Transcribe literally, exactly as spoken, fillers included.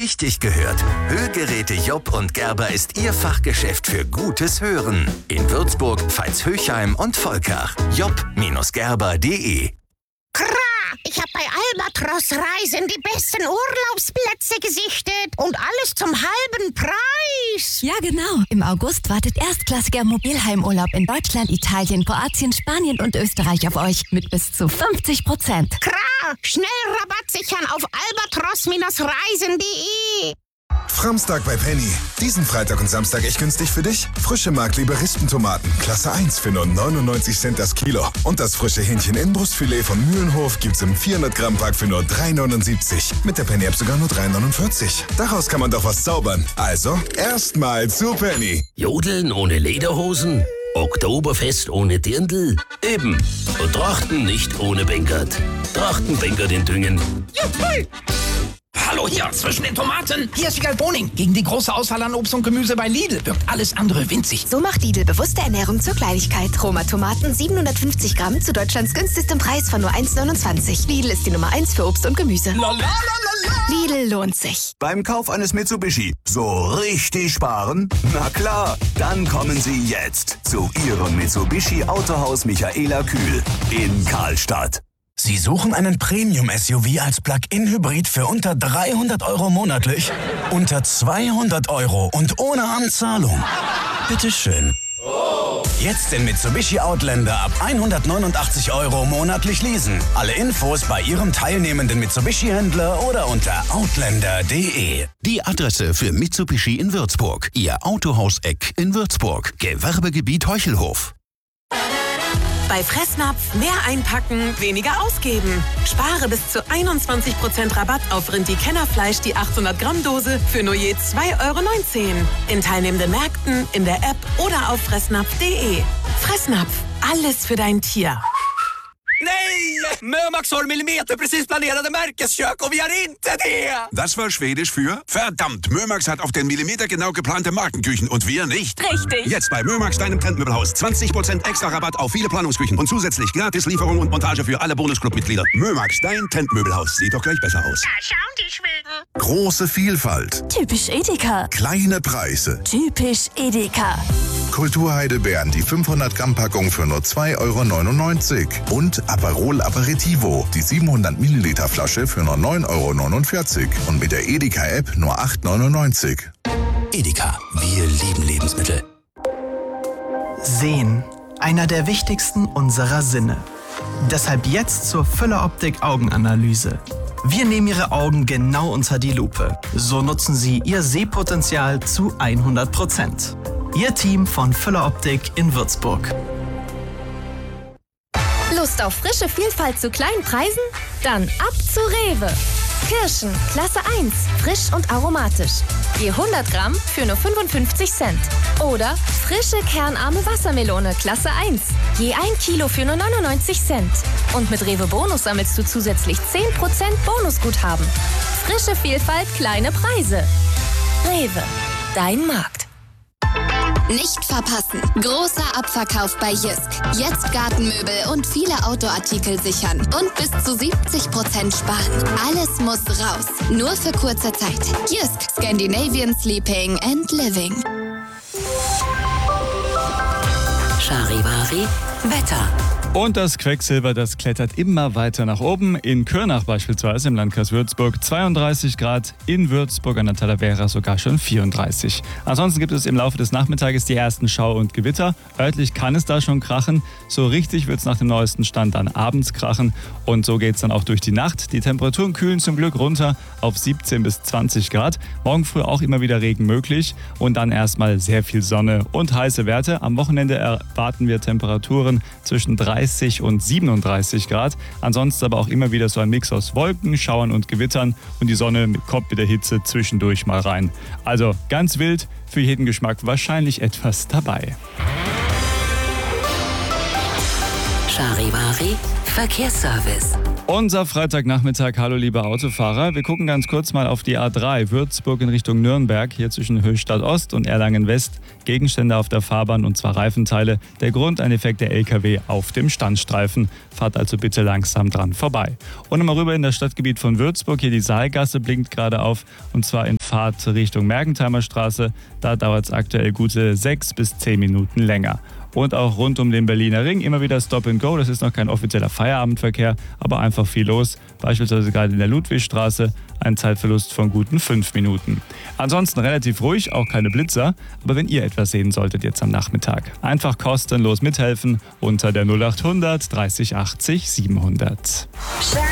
richtig gehört. Hörgeräte Job und Gerber ist Ihr Fachgeschäft für gutes Hören. In Würzburg, Veitshöchheim und Volkach. job Gerber punkt de. Ich habe bei Albatros Reisen die besten Urlaubsplätze gesichtet und alles zum halben Preis. Ja, genau. Im August wartet erstklassiger Mobilheimurlaub in Deutschland, Italien, Kroatien, Spanien und Österreich auf euch mit bis zu fünfzig Prozent. Klar, schnell Rabatt sichern auf albatros Reisen punkt de. Framstag bei Penny. Diesen Freitag und Samstag echt günstig für dich. Frische Markliebe Rispentomaten, Klasse eins für nur neunundneunzig Cent das Kilo. Und das frische Hähnchen Inbrustfilet von Mühlenhof gibt's im vierhundert Gramm Pack für nur drei neunundsiebzig. Mit der Penny-App sogar nur drei neunundvierzig. Daraus kann man doch was zaubern. Also, erstmal zu Penny. Jodeln ohne Lederhosen? Oktoberfest ohne Dirndl? Eben. Und Trachten nicht ohne Bänkert. Trachtenbänkert in Düngen. Juhu! Hallo hier, zwischen den Tomaten. Hier ist Wiegald Boning. Gegen die große Auswahl an Obst und Gemüse bei Lidl wirkt alles andere winzig. So macht Lidl bewusste Ernährung zur Kleinigkeit. Roma Tomaten siebenhundertfünfzig Gramm zu Deutschlands günstigstem Preis von nur eins neunundzwanzig. Lidl ist die Nummer eins für Obst und Gemüse. Lalalala. Lidl lohnt sich. Beim Kauf eines Mitsubishi so richtig sparen? Na klar, dann kommen Sie jetzt zu Ihrem Mitsubishi Autohaus Michaela Kühl in Karlstadt. Sie suchen einen Premium-S U V als Plug-in-Hybrid für unter dreihundert Euro monatlich? Unter zweihundert Euro und ohne Anzahlung? Bitteschön. Jetzt den Mitsubishi Outlander ab hundertneunundachtzig Euro monatlich leasen. Alle Infos bei Ihrem teilnehmenden Mitsubishi-Händler oder unter outlander punkt de. Die Adresse für Mitsubishi in Würzburg. Ihr Autohaus-Eck in Würzburg. Gewerbegebiet Heuchelhof. Bei Fressnapf mehr einpacken, weniger ausgeben. Spare bis zu einundzwanzig Prozent Rabatt auf Rindi-Kennerfleisch, die achthundert Gramm Dose für nur je zwei Euro neunzehn. In teilnehmenden Märkten, in der App oder auf fressnapf punkt de. Fressnapf, alles für dein Tier. Nej! Mömax har millimeterprecis planerade Märkeskök och vi har inte det! Das war Schwedisch für verdammt, Mömax hat auf den Millimeter genau geplante Markenküchen und wir nicht. Richtig. Jetzt bei Mömax, deinem Trendmöbelhaus. zwanzig Prozent extra Rabatt auf viele Planungsküchen und zusätzlich gratis Lieferung und Montage für alle Bonusclub-Mitglieder. Mömax, dein Trendmöbelhaus. Sieht doch gleich besser aus. Da schauen die Schweden. Große Vielfalt. Typisch Edeka. Kleine Preise. Typisch Edeka. Kulturheidelbeeren, die fünfhundert Gramm Packung für nur zwei Euro neunundneunzig. Und Aperol Aperitivo, die siebenhundert Milliliter Flasche für nur neun Euro neunundvierzig. Und mit der Edeka-App nur acht neunundneunzig. Edeka, wir lieben Lebensmittel. Sehen, einer der wichtigsten unserer Sinne. Deshalb jetzt zur Füller-Optik-Augenanalyse. Wir nehmen Ihre Augen genau unter die Lupe. So nutzen Sie Ihr Sehpotenzial zu hundert Prozent. Ihr Team von Füller Optik in Würzburg. Lust auf frische Vielfalt zu kleinen Preisen? Dann ab zu Rewe. Kirschen, Klasse eins, frisch und aromatisch. Je hundert Gramm für nur fünfundfünfzig Cent. Oder frische kernarme Wassermelone, Klasse eins. Je ein Kilo für nur neunundneunzig Cent. Und mit Rewe Bonus sammelst du zusätzlich zehn Prozent Bonusguthaben. Frische Vielfalt, kleine Preise. Rewe, dein Markt. Nicht verpassen. Großer Abverkauf bei Jysk. Jetzt Gartenmöbel und viele Outdoor-Artikel sichern. Und bis zu siebzig Prozent sparen. Alles muss raus. Nur für kurze Zeit. Jysk. Scandinavian Sleeping and Living. Charivari Wetter. Und das Quecksilber, das klettert immer weiter nach oben. In Kürnach beispielsweise im Landkreis Würzburg zweiunddreißig Grad, in Würzburg an der Talavera sogar schon vierunddreißig. Ansonsten gibt es im Laufe des Nachmittages die ersten Schau- und Gewitter. Örtlich kann es da schon krachen. So richtig wird es nach dem neuesten Stand dann abends krachen. Und so geht es dann auch durch die Nacht. Die Temperaturen kühlen zum Glück runter auf siebzehn bis zwanzig Grad. Morgen früh auch immer wieder Regen möglich. Und dann erstmal sehr viel Sonne und heiße Werte. Am Wochenende erwarten wir Temperaturen zwischen dreißig und siebenunddreißig Grad. Ansonsten aber auch immer wieder so ein Mix aus Wolken, Schauern und Gewittern und die Sonne kommt mit der Hitze zwischendurch mal rein. Also ganz wild, für jeden Geschmack wahrscheinlich etwas dabei. Charivari Verkehrsservice. Unser Freitagnachmittag, hallo liebe Autofahrer. Wir gucken ganz kurz mal auf die A drei, Würzburg in Richtung Nürnberg, hier zwischen Höchstadt Ost und Erlangen West. Gegenstände auf der Fahrbahn und zwar Reifenteile. Der Grund, ein defekter L K W auf dem Standstreifen. Fahrt also bitte langsam dran vorbei. Und nochmal rüber in das Stadtgebiet von Würzburg, hier die Saalgasse blinkt gerade auf und zwar in Fahrt Richtung Mergentheimer Straße. Da dauert es aktuell gute sechs bis zehn Minuten länger. Und auch rund um den Berliner Ring immer wieder Stop and Go. Das ist noch kein offizieller Feierabendverkehr, aber einfach viel los. Beispielsweise gerade in der Ludwigstraße ein Zeitverlust von guten fünf Minuten. Ansonsten relativ ruhig, auch keine Blitzer. Aber wenn ihr etwas sehen solltet jetzt am Nachmittag, einfach kostenlos mithelfen unter der null acht hundert dreißig achtzig siebenhundert.